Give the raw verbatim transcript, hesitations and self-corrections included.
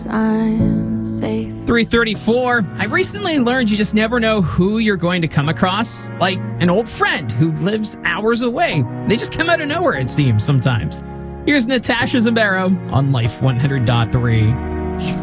I'm safe. three thirty-four. I recently learned you just never know who you're going to come across. Like an old friend who lives hours away. They just come out of nowhere, it seems, sometimes. Here's Natasha Zambaro on Life one hundred point three.